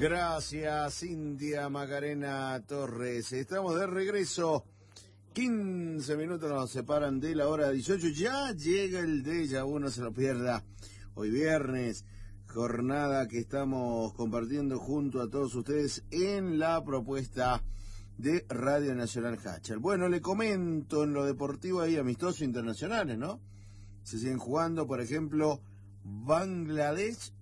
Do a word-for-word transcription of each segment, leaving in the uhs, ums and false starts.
Gracias, Cintia Macarena Torres. Estamos de regreso. quince minutos nos separan de la hora dieciocho. Ya llega el déjà vu, no se lo pierda. Hoy viernes, jornada que estamos compartiendo junto a todos ustedes en la propuesta de Radio Nacional Hachal. Bueno, le comento en lo deportivo ahí amistosos internacionales, ¿no? Se siguen jugando, por ejemplo, Bangladesh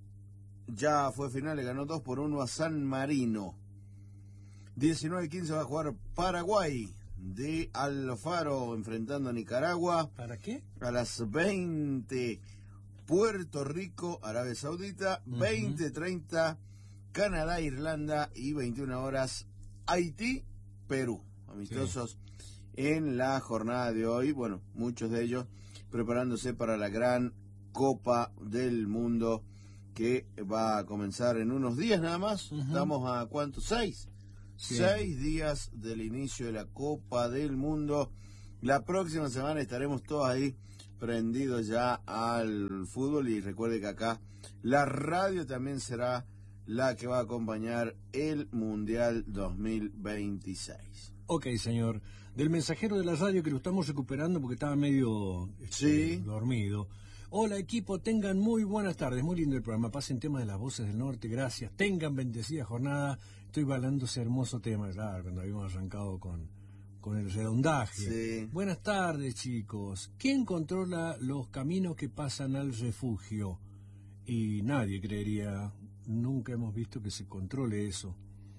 ya fue final, le ganó dos por uno a San Marino. diecinueve quince va a jugar Paraguay de Alfaro enfrentando a Nicaragua. ¿Para qué? A las veinte, Puerto Rico, Arabia Saudita, uh-huh. veinte treinta, Canadá, Irlanda y veintiuna horas, Haití, Perú. Amistosos sí. En la jornada de hoy, bueno, muchos de ellos preparándose para la gran Copa del Mundo que va a comenzar en unos días nada más. Uh-huh. Estamos a ¿cuántos? Seis. Sí. Seis días del inicio de la Copa del Mundo. La próxima semana estaremos todos ahí prendidos ya al fútbol y recuerde que acá la radio también será la que va a acompañar el Mundial dos mil veintiséis. Ok, señor. Del mensajero de la radio que lo estamos recuperando porque estaba medio este, sí. dormido. Hola equipo, tengan muy buenas tardes, muy lindo el programa, pasen tema de las voces del norte, gracias, tengan bendecida jornada, estoy bailando ese hermoso tema, claro, cuando habíamos arrancado con, con el redondaje. Sí. Buenas tardes chicos, ¿quién controla los caminos que pasan al refugio? Y nadie creería, nunca hemos visto que se controle eso,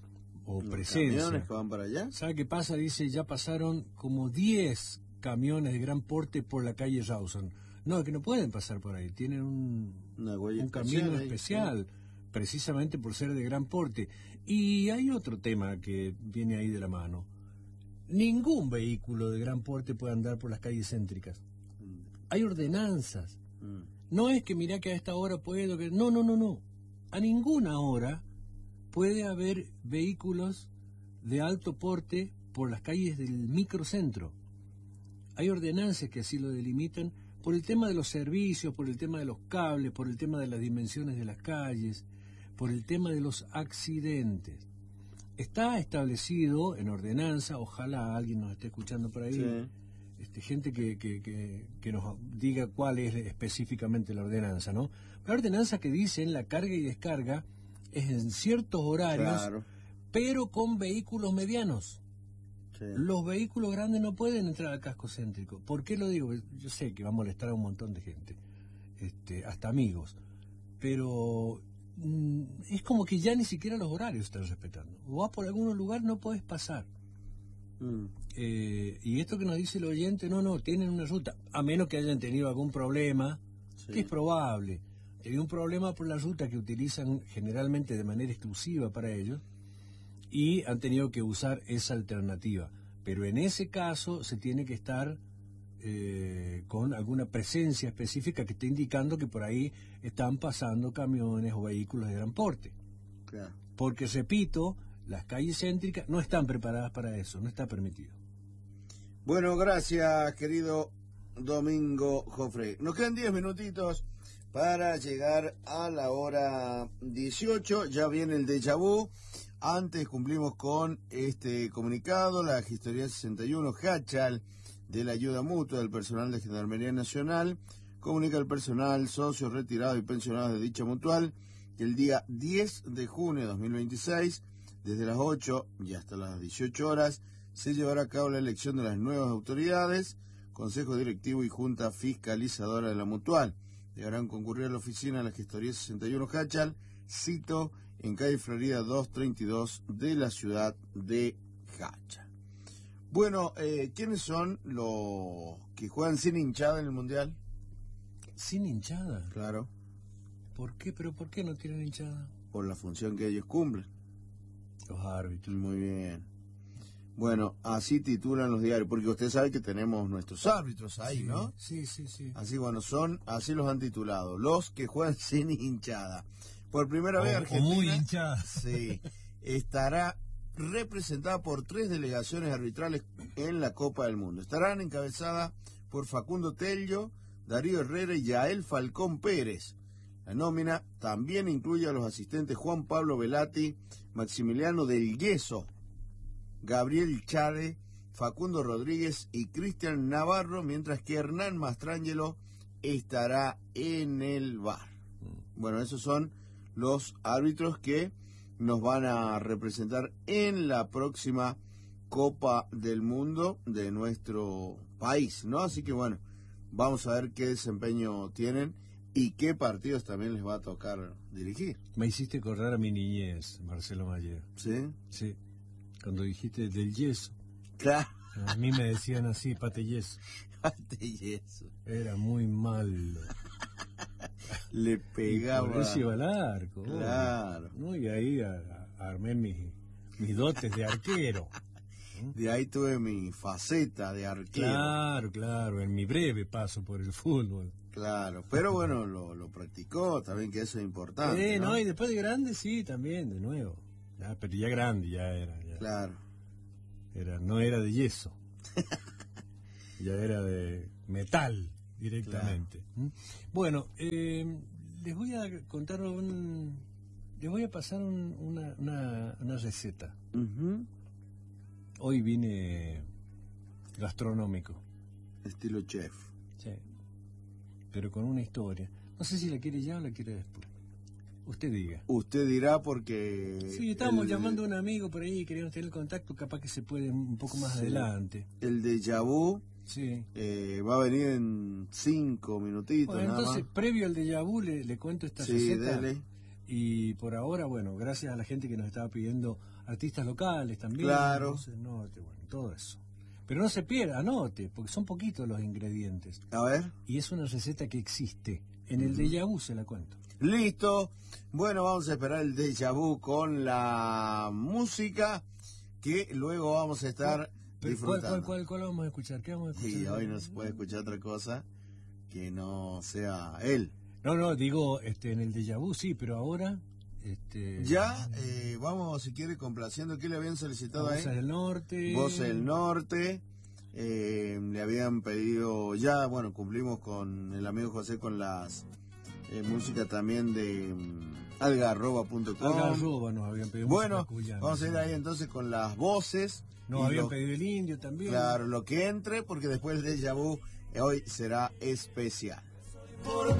o ¿Los presencia. camiones que van para allá? ¿Sabe qué pasa? Dice, ya pasaron como diez camiones de gran porte por la calle Rawson. No, que no pueden pasar por ahí, tienen un, un camino ahí, especial, sí. precisamente por ser de gran porte. Y hay otro tema que viene ahí de la mano. Ningún vehículo de gran porte puede andar por las calles céntricas. Mm. Hay ordenanzas. Mm. No es que mirá que a esta hora puedo... que No, no, no, no. A ninguna hora puede haber vehículos de alto porte por las calles del microcentro. Hay ordenanzas que así lo delimitan, por el tema de los servicios, por el tema de los cables, por el tema de las dimensiones de las calles, por el tema de los accidentes. Está establecido en ordenanza, ojalá alguien nos esté escuchando por ahí, sí. este, gente que, que, que, que nos diga cuál es específicamente la ordenanza, ¿no? La ordenanza que dice en la carga y descarga es en ciertos horarios, claro. pero con vehículos medianos. Sí. Los vehículos grandes no pueden entrar al casco céntrico. ¿Por qué lo digo? Yo sé que va a molestar a un montón de gente, este, hasta amigos, pero mm, es como que ya ni siquiera los horarios están respetando. O vas por algún lugar, no puedes pasar. Mm. Eh, y esto que nos dice el oyente, no, no, tienen una ruta, a menos que hayan tenido algún problema, sí. que es probable. Tienen un problema por la ruta que utilizan generalmente de manera exclusiva para ellos, y han tenido que usar esa alternativa. Pero en ese caso se tiene que estar eh, con alguna presencia específica que esté indicando que por ahí están pasando camiones o vehículos de gran porte. Claro. Porque, repito, las calles céntricas no están preparadas para eso, no está permitido. Bueno, gracias, querido Domingo Jofre. Nos quedan diez minutitos para llegar a la hora dieciocho. Ya viene el déjà vu. Antes cumplimos con este comunicado, la Gestoría sesenta y uno Hachal de la ayuda mutua del personal de Gendarmería Nacional comunica al personal, socios, retirados y pensionados de dicha mutual que el día diez de junio de dos mil veintiséis, desde las ocho y hasta las dieciocho horas, se llevará a cabo la elección de las nuevas autoridades, Consejo Directivo y Junta Fiscalizadora de la mutual. Deberán concurrir a la oficina de la Gestoría sesenta y uno Hachal, cito, en calle Florida doscientos treinta y dos de la ciudad de Hachal. Bueno, eh, ¿quiénes son los que juegan sin hinchada en el Mundial? ¿Sin hinchada? Claro. ¿Por qué? ¿Pero por qué no tienen hinchada? Por la función que ellos cumplen. Los árbitros. Muy bien. Bueno, así titulan los diarios, porque usted sabe que tenemos nuestros árbitros ahí, sí, ¿no? Sí, sí, sí. Así, bueno, son, así los han titulado, los que juegan sin hinchada. Por primera o, vez Argentina... O muy hinchada. Sí, estará representada por tres delegaciones arbitrales en la Copa del Mundo. Estarán encabezadas por Facundo Tello, Darío Herrera y Yael Falcón Pérez. La nómina también incluye a los asistentes Juan Pablo Velati, Maximiliano del Yeso, Gabriel Chade, Facundo Rodríguez y Cristian Navarro, mientras que Hernán Mastrangelo estará en el V A R. Bueno, esos son los árbitros que nos van a representar en la próxima Copa del Mundo de nuestro país, ¿no? Así que bueno, vamos a ver qué desempeño tienen y qué partidos también les va a tocar dirigir. Me hiciste acordar a mi niñez, Marcelo Mayer. ¿Sí? Sí. Cuando dijiste del yeso. Claro. A mí me decían así, pate yeso. Pate yeso. Era muy malo. Le pegaba. Y por eso iba al arco. Claro. ¿No? Y ahí a, a, armé mis, mis dotes de arquero. De ahí tuve mi faceta de arquero. Claro, claro, en mi breve paso por el fútbol. Claro, pero bueno, lo, lo practicó también, que eso es importante. Eh, ¿no? no, y después de grande sí, también, de nuevo. Ya, pero ya grande ya era. Ya. Claro. Era, no era de yeso. Ya era de metal directamente. Claro. ¿Mm? Bueno, eh, les voy a contar un... Les voy a pasar un, una, una, una receta. Uh-huh. Hoy vine gastronómico. Estilo chef. Sí. Pero con una historia. No sé si la quiere ya o la quiere después. Usted diga. Usted dirá porque... Sí, estábamos el... llamando a un amigo por ahí, queríamos tener contacto, capaz que se puede un poco más sí. adelante. El déjà vu sí. eh, va a venir en cinco minutitos. Bueno, nada entonces, más. previo al déjà vu, le, le cuento esta sí, receta. Dele. Y por ahora, bueno, gracias a la gente que nos estaba pidiendo artistas locales también. Claro. Voces norte, bueno, todo eso. Pero no se pierda, anote, porque son poquitos los ingredientes. A ver. Y es una receta que existe. En el déjà vu se la cuento. Listo. Bueno, vamos a esperar el déjà vu con la música que luego vamos a estar Pero, disfrutando. ¿cuál, cuál, cuál, ¿Cuál vamos a escuchar? ¿Qué vamos a escuchar? Sí, hoy no se puede escuchar otra cosa que no sea él. No, no, digo, este, en el déjà vu sí, pero ahora... Este, ya, eh, vamos, si quiere, complaciendo. ¿Qué le habían solicitado ahí? Voces del Norte. Voces del Norte. Eh, le habían pedido, ya, bueno, cumplimos con el amigo José con las eh, música también de um, algarroba punto com. Algarroba nos habían pedido. Bueno, vamos a ir ahí entonces con las voces. Nos habían lo, pedido el indio también. Claro, lo que entre, porque después el déjà vu eh, hoy será especial. Por